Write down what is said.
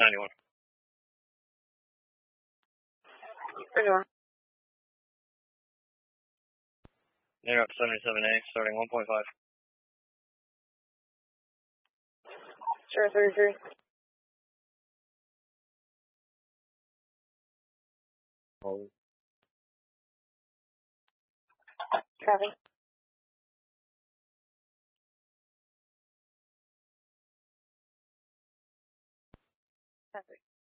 91. They're up 77A, starting 1.5. Sure, 33. Copy. Copy.